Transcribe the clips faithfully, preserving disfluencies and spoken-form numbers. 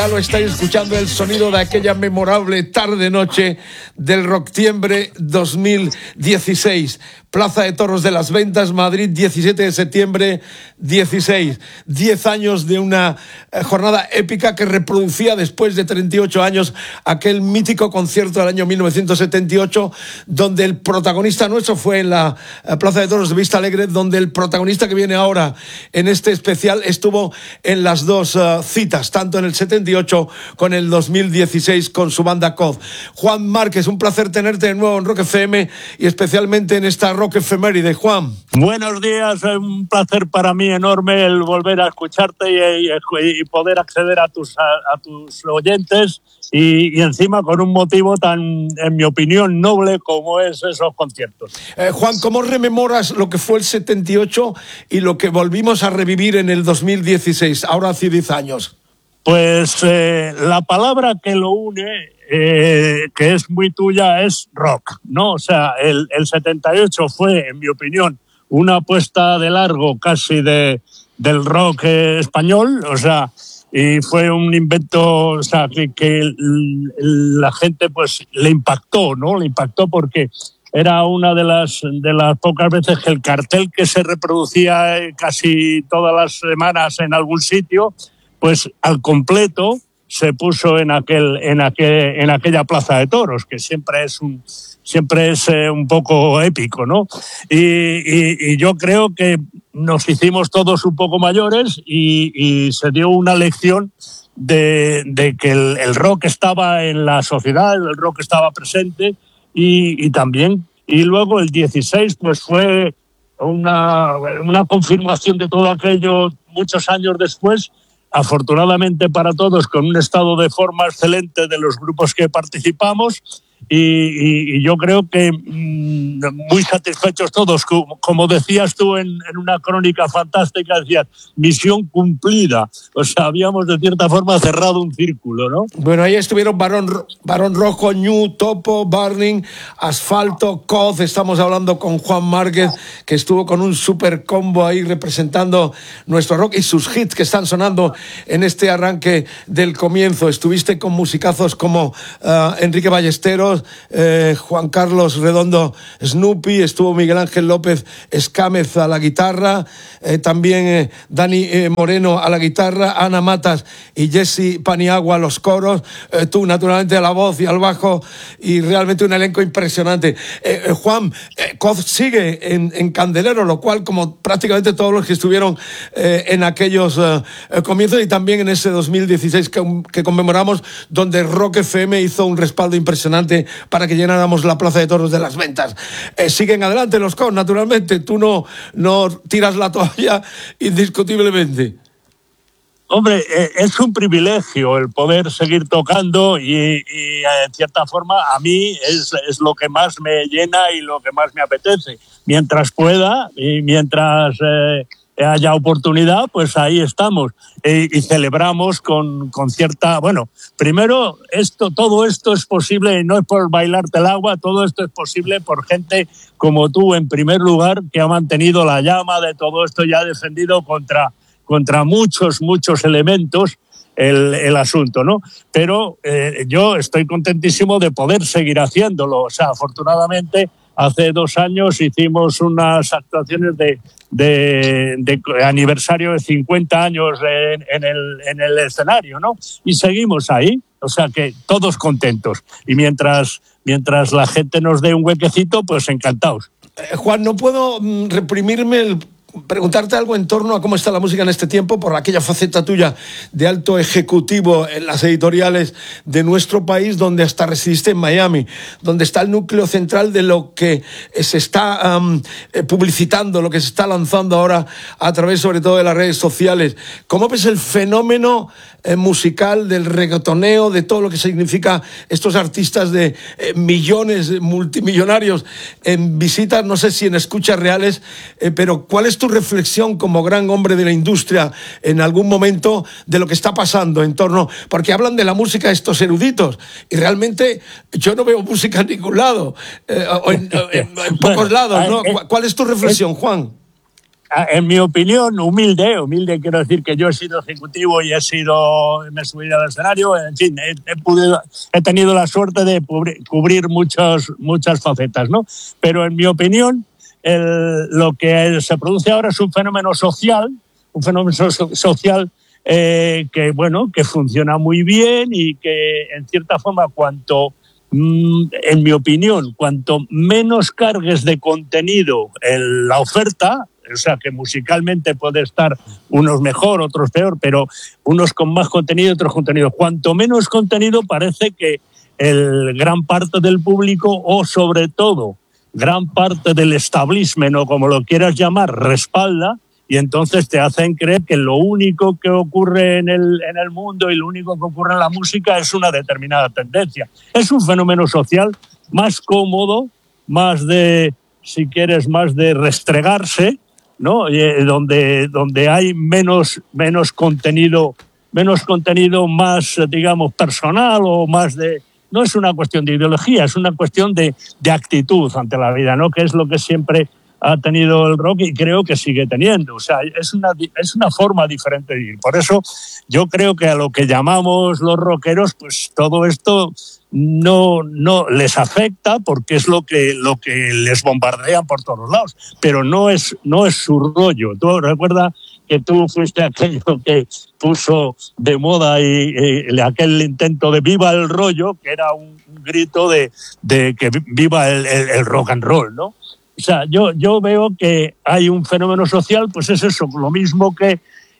Ya lo estáis escuchando, el sonido de aquella memorable tarde-noche del Rocktiembre dos mil dieciséis. Plaza de Toros de las Ventas, Madrid, diecisiete de septiembre, dieciséis. Diez años de una jornada épica que reproducía después de treinta y ocho años aquel mítico concierto del año mil novecientos setenta y ocho, donde el protagonista nuestro fue en la Plaza de Toros de Vista Alegre, donde el protagonista que viene ahora en este especial estuvo en las dos uh, citas, tanto en el setenta y ocho con el dos mil dieciséis con su banda C O D. Juan Márquez, un placer tenerte de nuevo en Rock F M y especialmente en esta Rock Efeméride. Juan. Buenos días, es un placer para mí enorme el volver a escucharte y, y, y poder acceder a tus, a, a tus oyentes y, y encima con un motivo tan, en mi opinión, noble como es esos conciertos. Eh, Juan, ¿cómo rememoras lo que fue el setenta y ocho y lo que volvimos a revivir en el dos mil dieciséis, ahora hace diez años? Pues eh, la palabra que lo une, eh, que es muy tuya, es rock, ¿no? O sea, el, el setenta y ocho fue, en mi opinión, una apuesta de largo casi de, del rock eh, español, o sea, y fue un invento, o sea, que, que el, la gente pues le impactó, ¿no? Le impactó porque era una de las, de las pocas veces que el cartel que se reproducía casi todas las semanas en algún sitio, pues al completo se puso en aquel en aquel en aquella Plaza de Toros, que siempre es un siempre es eh, un poco épico, ¿no? Y, y, y yo creo que nos hicimos todos un poco mayores y, y se dio una lección de, de que el, el rock estaba en la sociedad, el rock estaba presente y, y también y luego el dieciséis pues fue una una confirmación de todo aquello muchos años después. Afortunadamente para todos, con un estado de forma excelente de los grupos que participamos y, y, y yo creo que mmm, muy satisfechos todos. Como, como decías tú en, en una crónica fantástica, decías, misión cumplida. O sea, habíamos de cierta forma cerrado un círculo, ¿no? Bueno, ahí estuvieron Barón, Barón Rojo, Ñu, Topo, Burning, Asfalto, C O D. Estamos hablando con Juan Márquez, que estuvo con un super combo ahí representando nuestro rock y sus hits que están sonando en este arranque del comienzo. Estuviste con musicazos como uh, Enrique Ballesteros, eh, Juan Carlos Redondo Snoopy, estuvo Miguel Ángel López Escámez a la guitarra, eh, también eh, Dani eh, Moreno a la guitarra, Ana Matas y Jesse Paniagua a los coros, eh, tú naturalmente a la voz y al bajo, y realmente un elenco impresionante. Eh, eh, Juan, eh, C O D sigue en, en candelero, lo cual como prácticamente todos los que estuvieron eh, en aquellos eh, comienzos y también en ese dos mil dieciséis que, que conmemoramos, donde Rock F M hizo un respaldo impresionante para que llenáramos la Plaza de Toros de las Ventas. Eh, siguen adelante los C O D, naturalmente, tú no, no tiras la toalla indiscutiblemente. Hombre, es un privilegio el poder seguir tocando y, y en cierta forma a mí es, es lo que más me llena y lo que más me apetece. Mientras pueda y mientras eh, haya oportunidad, pues ahí estamos y, y celebramos con, con cierta... Bueno, primero, esto, todo esto es posible y no es por bailarte el agua, todo esto es posible por gente como tú, en primer lugar, que ha mantenido la llama de todo esto y ha defendido contra... contra muchos, muchos elementos el, el asunto, ¿no? Pero eh, yo estoy contentísimo de poder seguir haciéndolo. O sea, afortunadamente, hace dos años hicimos unas actuaciones de, de, de aniversario de cincuenta años en, en, el, en el escenario, ¿no? Y seguimos ahí. O sea que todos contentos. Y mientras, mientras la gente nos dé un huequecito, pues encantados. Eh, Juan, no puedo reprimirme el... preguntarte algo en torno a cómo está la música en este tiempo, por aquella faceta tuya de alto ejecutivo en las editoriales de nuestro país, donde hasta residiste en Miami, donde está el núcleo central de lo que se está um, publicitando, lo que se está lanzando ahora a través sobre todo de las redes sociales. ¿Cómo ves el fenómeno eh, musical del reggaetoneo, de todo lo que significa estos artistas de eh, millones, multimillonarios en visitas, no sé si en escuchas reales, eh, pero ¿cuál es tu reflexión como gran hombre de la industria en algún momento de lo que está pasando en torno? Porque hablan de la música estos eruditos y realmente yo no veo música en ningún lado, eh, o en, en, en pocos lados, ¿no? ¿Cuál es tu reflexión, Juan? en mi opinión, humilde, humilde quiero decir que yo he sido ejecutivo y he sido, me he subido al escenario, en fin, he, he, podido, he tenido la suerte de cubrir, cubrir muchos, muchas facetas, ¿no? Pero en mi opinión, el, lo que se produce ahora es un fenómeno social, un fenómeno so- social eh, que, bueno, que funciona muy bien y que, en cierta forma, cuanto... en mi opinión, cuanto menos cargues de contenido en la oferta, o sea, que musicalmente puede estar unos mejor, otros peor, pero unos con más contenido y otros contenidos. Cuanto menos contenido, parece que el gran parte del público, o sobre todo gran parte del establishment, o como lo quieras llamar, respalda, y entonces te hacen creer que lo único que ocurre en el, en el mundo y lo único que ocurre en la música es una determinada tendencia. Es un fenómeno social más cómodo, más de, si quieres, más de restregarse, ¿no? Eh, donde, donde hay menos, menos contenido, menos contenido más, digamos, personal o más de... No es una cuestión de ideología, es una cuestión de, de actitud ante la vida, ¿no? Que es lo que siempre ha tenido el rock y creo que sigue teniendo. O sea, es una, es una forma diferente de vivir. Por eso yo creo que a lo que llamamos los rockeros, pues todo esto no, no les afecta porque es lo que, lo que les bombardean por todos lados. Pero no es, no es su rollo. Tú recuerda que tú fuiste aquello que puso de moda y, y aquel intento de viva el rollo, que era un, un grito de, de que viva el, el, el rock and roll, ¿no? O sea, yo, yo veo que hay un fenómeno social, pues es eso, lo mismo que,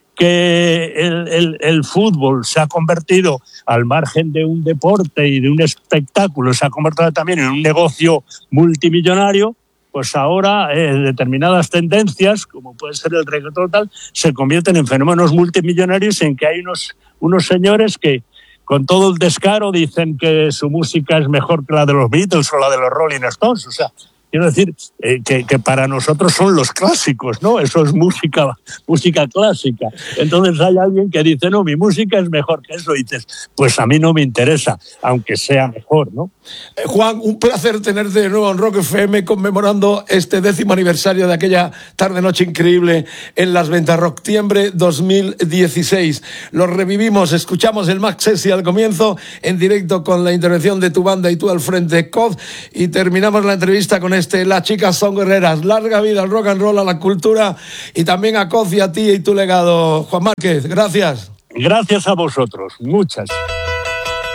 que el, el, el fútbol se ha convertido, al margen de un deporte y de un espectáculo, se ha convertido también en un negocio multimillonario, pues ahora eh, determinadas tendencias, como puede ser el reggaetón tal, se convierten en fenómenos multimillonarios en que hay unos, unos señores que con todo el descaro dicen que su música es mejor que la de los Beatles o la de los Rolling Stones, o sea... Quiero decir eh, que, que para nosotros son los clásicos, ¿no? Eso es música, música clásica. Entonces hay alguien que dice, no, mi música es mejor que eso. Y dices, pues a mí no me interesa, aunque sea mejor, ¿no? Eh, Juan, un placer tenerte de nuevo en Rock F M conmemorando este décimo aniversario de aquella tarde-noche increíble en Las Ventas, Rocktiembre dos mil dieciséis. Lo revivimos, escuchamos el Max Sessi al comienzo, en directo con la intervención de tu banda y tú al frente, C O D, y terminamos la entrevista con este, Las chicas son guerreras. Larga vida al rock and roll, a la cultura y también a C O D y a ti y tu legado. Juan Márquez, gracias. Gracias a vosotros, muchas.